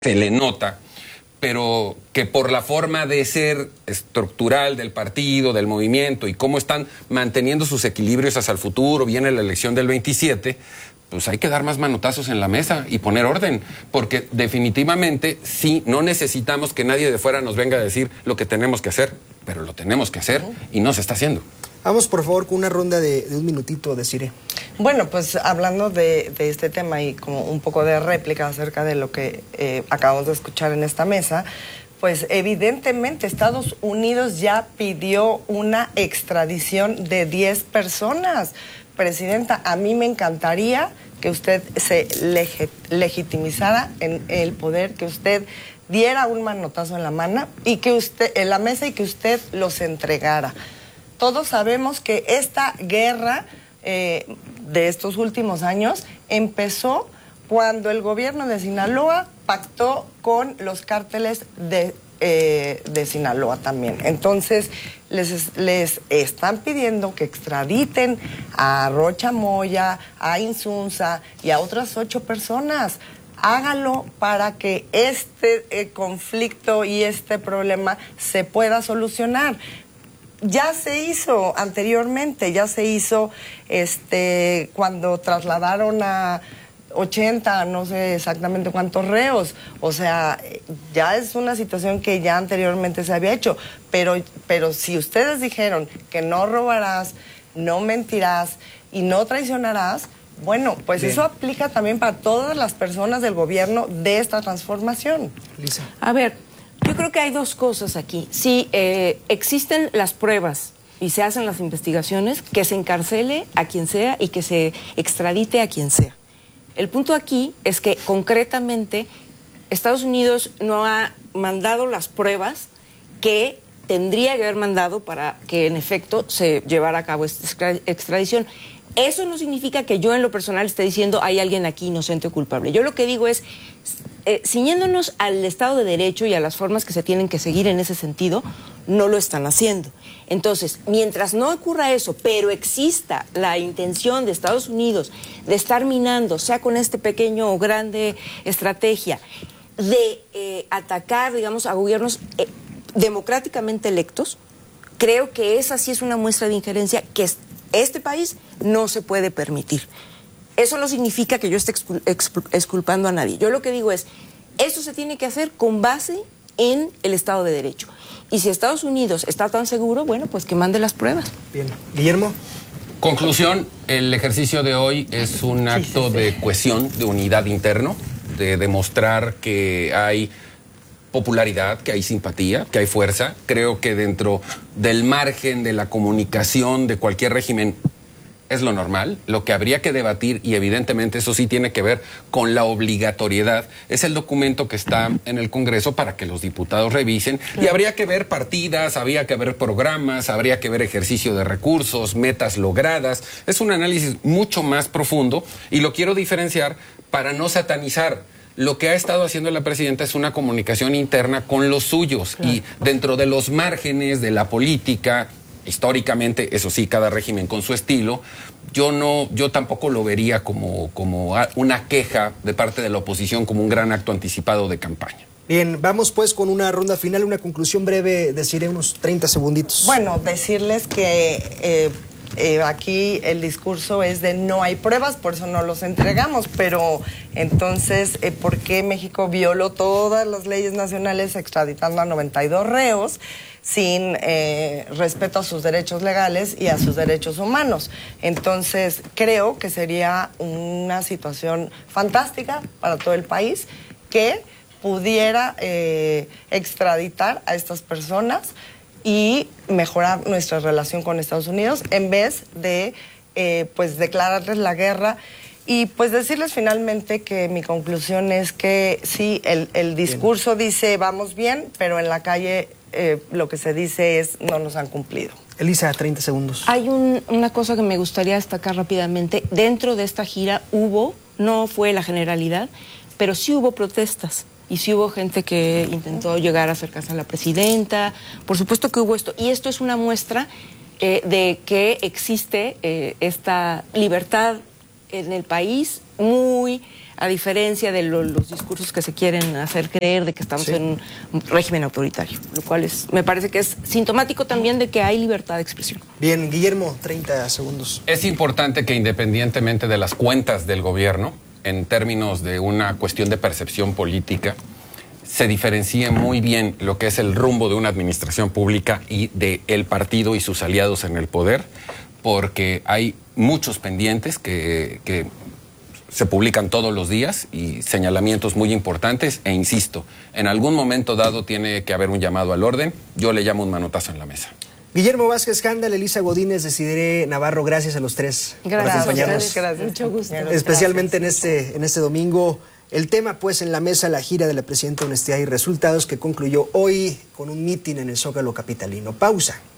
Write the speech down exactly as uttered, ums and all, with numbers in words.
se le nota, pero que por la forma de ser estructural del partido, del movimiento y cómo están manteniendo sus equilibrios hacia el futuro, viene la elección del veintisiete, pues hay que dar más manotazos en la mesa y poner orden, porque definitivamente sí, no necesitamos que nadie de fuera nos venga a decir lo que tenemos que hacer, pero lo tenemos que hacer y no se está haciendo. Vamos, por favor, con una ronda de, de un minutito, Desiree. Bueno, pues hablando de, de este tema y como un poco de réplica acerca de lo que eh, acabamos de escuchar en esta mesa, pues evidentemente Estados Unidos ya pidió una extradición de diez personas. Presidenta, a mí me encantaría que usted se legi legitimizara en el poder, que usted diera un manotazo en la mano y que usted en la mesa y que usted los entregara. Todos sabemos que esta guerra eh, de estos últimos años empezó cuando el gobierno de Sinaloa pactó con los cárteles de, eh, de Sinaloa también. Entonces, les, les están pidiendo que extraditen a Rocha Moya, a Insunza y a otras ocho personas. Hágalo para que este eh, conflicto y este problema se pueda solucionar. Ya se hizo anteriormente, ya se hizo este cuando trasladaron a ochenta, no sé exactamente cuántos reos. O sea, ya es una situación que ya anteriormente se había hecho. Pero, pero si ustedes dijeron que no robarás, no mentirás y no traicionarás, bueno, pues Bien. Eso aplica también para todas las personas del gobierno de esta transformación. Lisa. A ver, yo creo que hay dos cosas aquí. Si eh, existen las pruebas y se hacen las investigaciones, que se encarcele a quien sea y que se extradite a quien sea. El punto aquí es que concretamente Estados Unidos no ha mandado las pruebas que tendría que haber mandado para que en efecto se llevara a cabo esta extradición. Eso no significa que yo en lo personal esté diciendo hay alguien aquí inocente o culpable. Yo lo que digo es, eh, ciñéndonos al Estado de Derecho y a las formas que se tienen que seguir en ese sentido, no lo están haciendo. Entonces, mientras no ocurra eso, pero exista la intención de Estados Unidos de estar minando, sea con este pequeño o grande estrategia, de eh, atacar, digamos, a gobiernos eh, democráticamente electos, creo que esa sí es una muestra de injerencia que es, este país no se puede permitir. Eso no significa que yo esté expul expul exculpando a nadie. Yo lo que digo es, eso se tiene que hacer con base en el Estado de Derecho. Y si Estados Unidos está tan seguro, bueno, pues que mande las pruebas. Bien. Guillermo. Conclusión, el ejercicio de hoy es un acto sí, sí, sí. de cohesión, de unidad interno, de demostrar que hay popularidad, que hay simpatía, que hay fuerza. Creo que dentro del margen de la comunicación de cualquier régimen es lo normal. Lo que habría que debatir, y evidentemente eso sí tiene que ver con la obligatoriedad, es el documento que está en el Congreso para que los diputados revisen. Y habría que ver partidas, habría que ver programas, habría que ver ejercicio de recursos, metas logradas. Es un análisis mucho más profundo y lo quiero diferenciar para no satanizar. Lo que ha estado haciendo la presidenta es una comunicación interna con los suyos, claro. Y dentro de los márgenes de la política, históricamente, eso sí, cada régimen con su estilo, yo no, yo tampoco lo vería como, como una queja de parte de la oposición, como un gran acto anticipado de campaña. Bien, vamos pues con una ronda final, una conclusión breve, deciré unos treinta segunditos. Bueno, decirles que eh, eh, aquí el discurso es de no hay pruebas, por eso no los entregamos, pero entonces, eh, ¿por qué México violó todas las leyes nacionales extraditando a noventa y dos reos sin eh, respeto a sus derechos legales y a sus derechos humanos? Entonces, creo que sería una situación fantástica para todo el país que pudiera eh, extraditar a estas personas y mejorar nuestra relación con Estados Unidos en vez de eh, pues declararles la guerra. Y pues decirles finalmente que mi conclusión es que sí, el, el discurso bien. dice vamos bien, pero en la calle eh, lo que se dice es no nos han cumplido. Elisa, treinta segundos. Hay un, una cosa que me gustaría destacar rápidamente. Dentro de esta gira hubo, no fue la generalidad, pero sí hubo protestas. Y sí hubo gente que intentó llegar a acercarse a la presidenta. Por supuesto que hubo esto. Y esto es una muestra eh, de que existe eh, esta libertad en el país muy a diferencia de lo, los discursos que se quieren hacer creer de que estamos sí. en un régimen autoritario, lo cual es, me parece que es sintomático también de que hay libertad de expresión. Bien, Guillermo, treinta segundos. Es importante que independientemente de las cuentas del gobierno, en términos de una cuestión de percepción política, se diferencie muy bien lo que es el rumbo de una administración pública y del partido y sus aliados en el poder, porque hay muchos pendientes que, que se publican todos los días y señalamientos muy importantes, e insisto, en algún momento dado tiene que haber un llamado al orden. Yo le llamo un manotazo en la mesa. Guillermo Vázquez Handal, Elisa Godínez, Decidere Navarro, gracias a los tres gracias, por acompañarnos. Gracias, mucho gusto. Especialmente Gracias. en este, en este domingo. El tema, pues, en la mesa, la gira de la Presidenta Honestidad y Resultados, que concluyó hoy con un mitin en el Zócalo capitalino. Pausa.